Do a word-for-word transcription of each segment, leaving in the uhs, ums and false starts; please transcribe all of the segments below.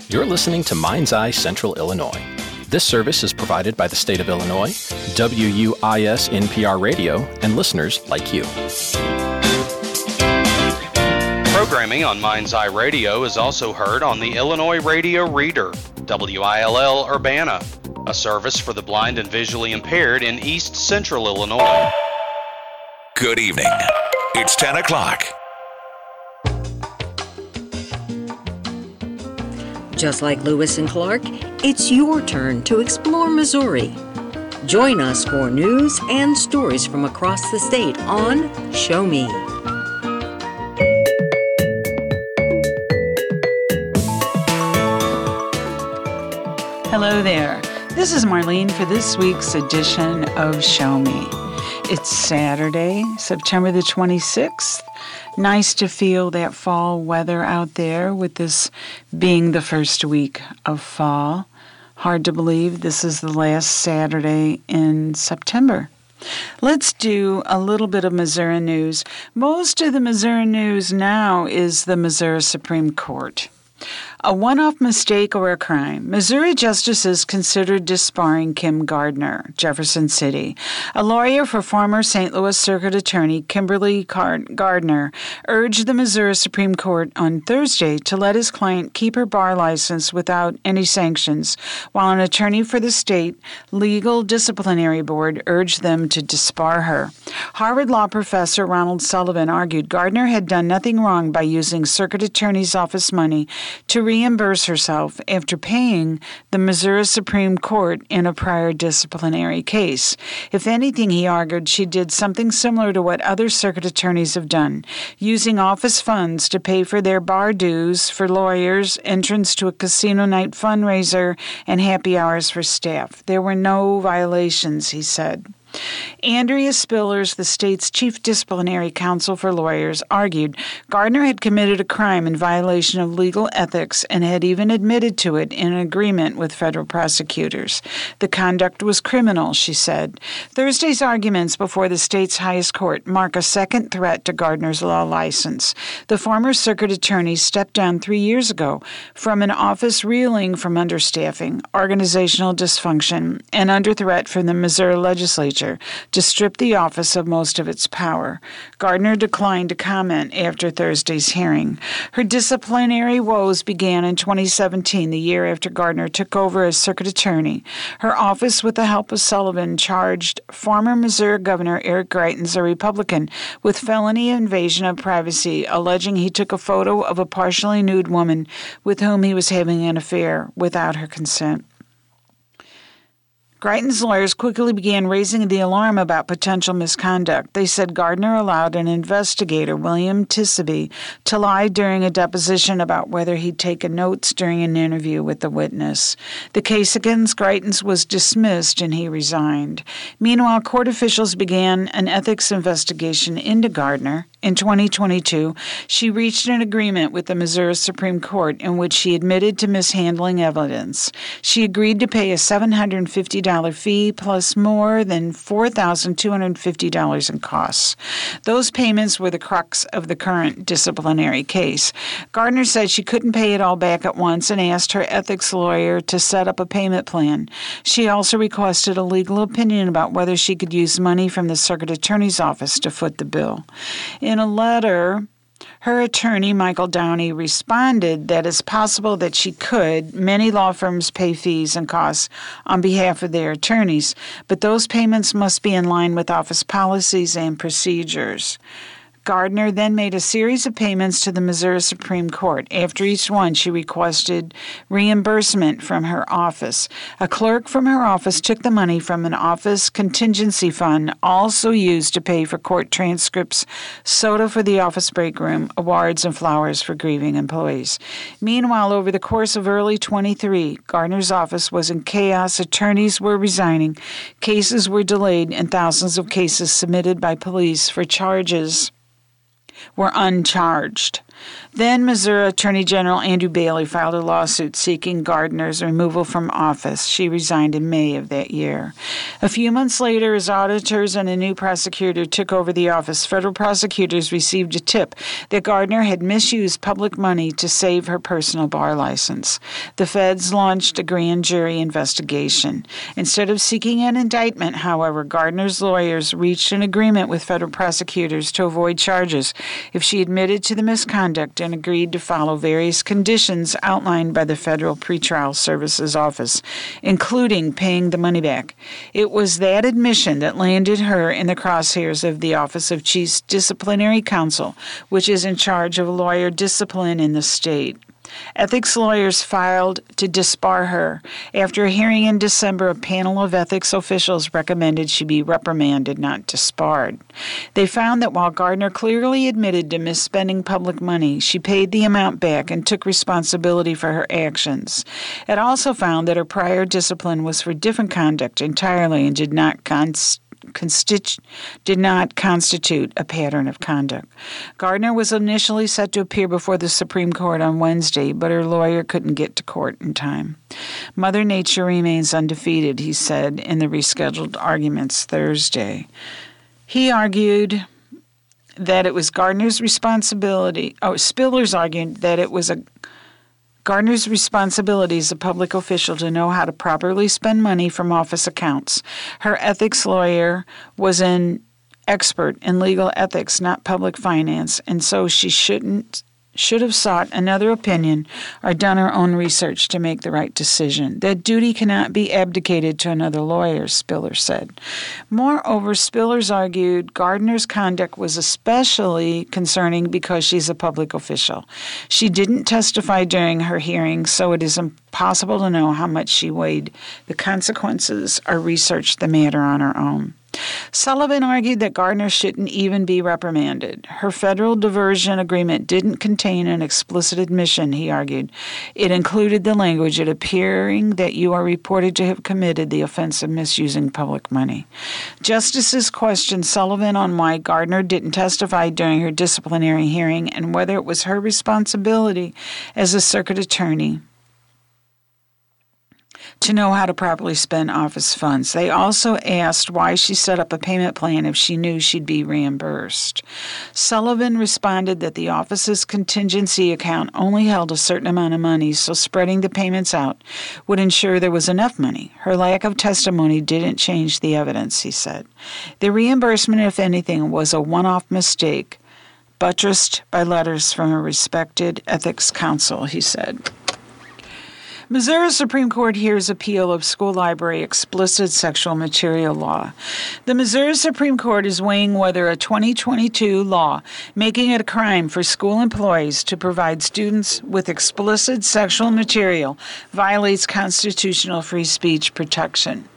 You're listening to Mind's Eye Central Illinois. This service is provided by the state of Illinois, W U I S N P R Radio, and listeners like you. Programming on Mind's Eye Radio is also heard on the Illinois Radio Reader, W I L L Urbana, a service for the blind and visually impaired in East Central Illinois. Good evening. It's ten o'clock. Just like Lewis and Clark, it's your turn to explore Missouri. Join us for news and stories from across the state on Show Me. Hello there. This is Marlene for this week's edition of Show Me. It's Saturday, September the twenty-sixth. Nice to feel that fall weather out there with this being the first week of fall. Hard to believe this is the last Saturday in September. Let's do a little bit of Missouri news. Most of the Missouri news now is the Missouri Supreme Court. A one-off mistake or a crime. Missouri justices considered disbarring Kim Gardner, Jefferson City. A lawyer for former Saint Louis Circuit Attorney Kimberly Gardner urged the Missouri Supreme Court on Thursday to let his client keep her bar license without any sanctions, while an attorney for the state legal disciplinary board urged them to disbar her. Harvard law professor Ronald Sullivan argued Gardner had done nothing wrong by using Circuit Attorney's Office money to reimburse herself after paying the Missouri Supreme Court in a prior disciplinary case. If anything, he argued, she did something similar to what other circuit attorneys have done, using office funds to pay for their bar dues for lawyers, entrance to a casino night fundraiser, and happy hours for staff. There were no violations, he said. Andrea Spillers, the state's chief disciplinary counsel for lawyers, argued Gardner had committed a crime in violation of legal ethics and had even admitted to it in an agreement with federal prosecutors. The conduct was criminal, she said. Thursday's arguments before the state's highest court mark a second threat to Gardner's law license. The former circuit attorney stepped down three years ago from an office reeling from understaffing, organizational dysfunction, and under threat from the Missouri legislature to strip the office of most of its power. Gardner declined to comment after Thursday's hearing. Her disciplinary woes began in twenty seventeen, the year after Gardner took over as circuit attorney. Her office, with the help of Sullivan, charged former Missouri Governor Eric Greitens, a Republican, with felony invasion of privacy, alleging he took a photo of a partially nude woman with whom he was having an affair without her consent. Greitens' lawyers quickly began raising the alarm about potential misconduct. They said Gardner allowed an investigator, William Tissaby, to lie during a deposition about whether he'd taken notes during an interview with the witness. The case against Greitens was dismissed and he resigned. Meanwhile, court officials began an ethics investigation into Gardner. In twenty twenty-two, she reached an agreement with the Missouri Supreme Court in which she admitted to mishandling evidence. She agreed to pay a seven hundred fifty dollars fee plus more than four thousand two hundred fifty dollars in costs. Those payments were the crux of the current disciplinary case. Gardner said she couldn't pay it all back at once and asked her ethics lawyer to set up a payment plan. She also requested a legal opinion about whether she could use money from the circuit attorney's office to foot the bill. In a letter, her attorney, Michael Downey, responded that it's possible that she could. Many law firms pay fees and costs on behalf of their attorneys, but those payments must be in line with office policies and procedures. Gardner then made a series of payments to the Missouri Supreme Court. After each one, she requested reimbursement from her office. A clerk from her office took the money from an office contingency fund, also used to pay for court transcripts, soda for the office break room, awards, and flowers for grieving employees. Meanwhile, over the course of early twenty-three, Gardner's office was in chaos. Attorneys were resigning, cases were delayed, and thousands of cases submitted by police for charges were uncharged. Then Missouri Attorney General Andrew Bailey filed a lawsuit seeking Gardner's removal from office. She resigned in May of that year. A few months later, as auditors and a new prosecutor took over the office, federal prosecutors received a tip that Gardner had misused public money to save her personal bar license. The feds launched a grand jury investigation. Instead of seeking an indictment, however, Gardner's lawyers reached an agreement with federal prosecutors to avoid charges if she admitted to the misconduct and agreed to follow various conditions outlined by the Federal Pretrial Services Office, including paying the money back. It was that admission that landed her in the crosshairs of the Office of Chief Disciplinary Counsel, which is in charge of lawyer discipline in the state. Ethics lawyers filed to disbar her. After a hearing in December, a panel of ethics officials recommended she be reprimanded, not disbarred. They found that while Gardner clearly admitted to misspending public money, she paid the amount back and took responsibility for her actions. It also found that her prior discipline was for different conduct entirely and did not constitute Constitu- did not constitute a pattern of conduct. Gardner was initially set to appear before the Supreme Court on Wednesday, but her lawyer couldn't get to court in time. Mother Nature remains undefeated, he said in the rescheduled arguments Thursday. He argued that it was Gardner's responsibility. Oh, Spillers argued that it was a Gardner's responsibility as a public official to know how to properly spend money from office accounts. Her ethics lawyer was an expert in legal ethics, not public finance, and so she shouldn't should have sought another opinion or done her own research to make the right decision. That duty cannot be abdicated to another lawyer, Spiller said. Moreover, Spillers argued Gardner's conduct was especially concerning because she's a public official. She didn't testify during her hearing, so it is impossible to know how much she weighed the consequences or researched the matter on her own. Sullivan argued that Gardner shouldn't even be reprimanded. Her federal diversion agreement didn't contain an explicit admission, he argued. It included the language, it appearing that you are reported to have committed the offense of misusing public money. Justices questioned Sullivan on why Gardner didn't testify during her disciplinary hearing and whether it was her responsibility as a circuit attorney to know how to properly spend office funds. They also asked why she set up a payment plan if she knew she'd be reimbursed. Sullivan responded that the office's contingency account only held a certain amount of money, so spreading the payments out would ensure there was enough money. Her lack of testimony didn't change the evidence, he said. The reimbursement, if anything, was a one-off mistake, buttressed by letters from a respected ethics counsel, he said. Missouri Supreme Court hears appeal of school library explicit sexual material law. The Missouri Supreme Court is weighing whether a twenty twenty-two law making it a crime for school employees to provide students with explicit sexual material violates constitutional free speech protection.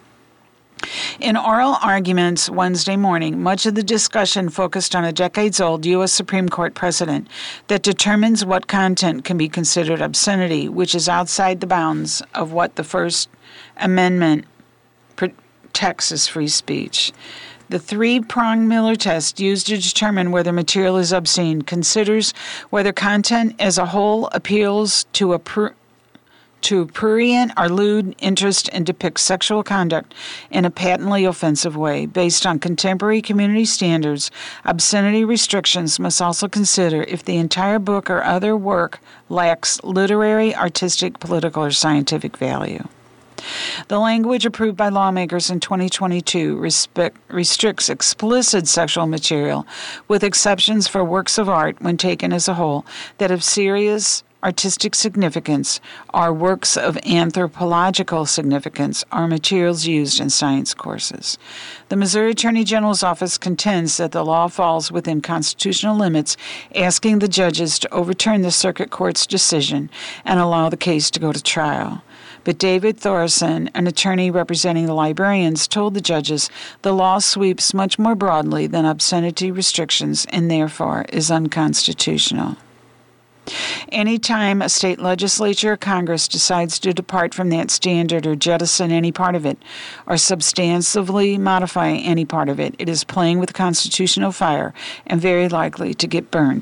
In oral arguments Wednesday morning, much of the discussion focused on a decades-old U S Supreme Court precedent that determines what content can be considered obscenity, which is outside the bounds of what the First Amendment protects as free speech. The three-pronged Miller test used to determine whether material is obscene considers whether content as a whole appeals to a per- to prurient or lewd interest and depicts sexual conduct in a patently offensive way. Based on contemporary community standards, obscenity restrictions must also consider if the entire book or other work lacks literary, artistic, political, or scientific value. The language approved by lawmakers in twenty twenty-two respect, restricts explicit sexual material, with exceptions for works of art when taken as a whole that have serious artistic significance are works of anthropological significance are materials used in science courses. The Missouri Attorney General's office contends that the law falls within constitutional limits, asking the judges to overturn the circuit court's decision and allow the case to go to trial. But David Thorson, an attorney representing the librarians, told the judges the law sweeps much more broadly than obscenity restrictions and therefore is unconstitutional. Anytime a state legislature or Congress decides to depart from that standard or jettison any part of it or substantively modify any part of it, it is playing with constitutional fire and very likely to get burned,